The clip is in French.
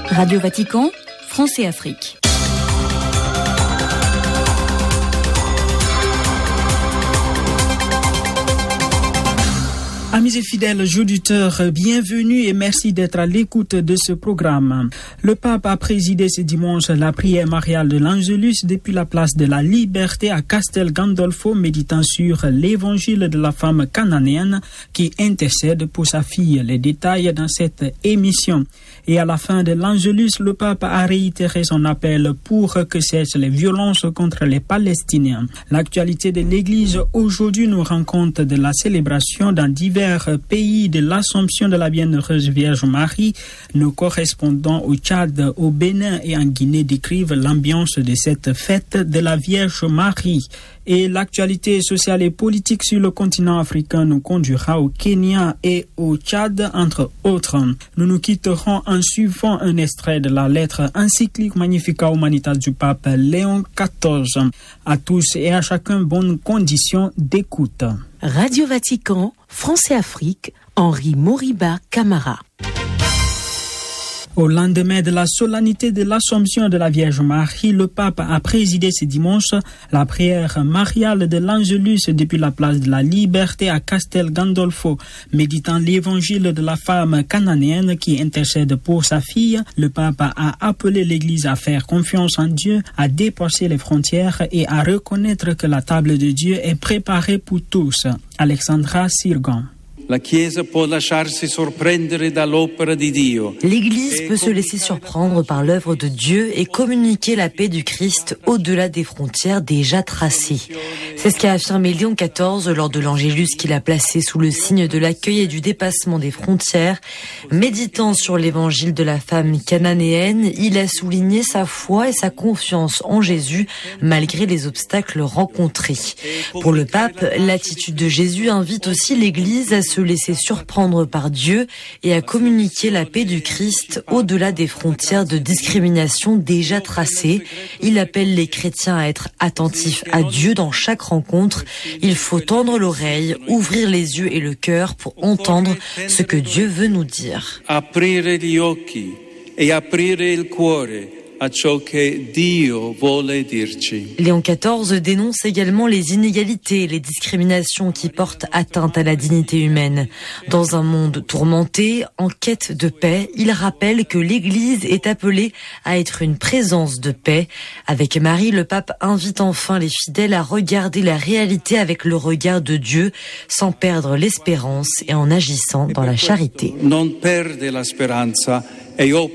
Radio Vatican, France et Afrique. Amis et fidèles auditeurs, bienvenue et merci d'être à l'écoute de ce programme. Le pape a présidé ce dimanche la prière mariale de l'Angélus depuis la place de la Liberté à Castel Gandolfo, méditant sur l'évangile de la femme cananéenne qui intercède pour sa fille. Les détails dans cette émission. Et à la fin de l'Angélus, le pape a réitéré son appel pour que cessent les violences contre les Palestiniens. L'actualité de l'Église aujourd'hui nous rend compte de la célébration dans divers pays de l'Assomption de la Bienheureuse Vierge Marie. Nos correspondants au Tchad, au Bénin et en Guinée décrivent l'ambiance de cette fête de la Vierge Marie. Et l'actualité sociale et politique sur le continent africain nous conduira au Kenya et au Tchad, entre autres. Nous nous quitterons en suivant un extrait de la lettre encyclique Magnificat Humanitas du pape Léon XIV. À tous et à chacun, bonnes conditions d'écoute. Radio Vatican, France et Afrique, Henri Moriba Camara. Au lendemain de la solennité de l'Assomption de la Vierge Marie, le pape a présidé ce dimanche la prière mariale de l'Angélus depuis la place de la Liberté à Castel Gandolfo. Méditant l'évangile de la femme cananéenne qui intercède pour sa fille, le pape a appelé l'Église à faire confiance en Dieu, à dépasser les frontières et à reconnaître que la table de Dieu est préparée pour tous. Alexandra Sirgan. L'Église peut se laisser surprendre par l'œuvre de Dieu et communiquer la paix du Christ au-delà des frontières déjà tracées. C'est ce qu'a affirmé Léon XIV lors de l'Angélus qu'il a placé sous le signe de l'accueil et du dépassement des frontières. Méditant sur l'évangile de la femme cananéenne, il a souligné sa foi et sa confiance en Jésus malgré les obstacles rencontrés. Pour le pape, l'attitude de Jésus invite aussi l'Église à se laisser surprendre par Dieu et à communiquer la paix du Christ au-delà des frontières de discrimination déjà tracées. Il appelle les chrétiens à être attentifs à Dieu dans chaque rencontre. Il faut tendre l'oreille, ouvrir les yeux et le cœur pour entendre ce que Dieu veut nous dire. Aprire gli occhi e aprire il cuore a ciò che Dio vuole dirci. Léon XIV dénonce également les inégalités et les discriminations qui portent atteinte à la dignité humaine. Dans un monde tourmenté, en quête de paix, il rappelle que l'Église est appelée à être une présence de paix. Avec Marie, le pape invite enfin les fidèles à regarder la réalité avec le regard de Dieu, sans perdre l'espérance et en agissant dans la charité. Non perde la speranza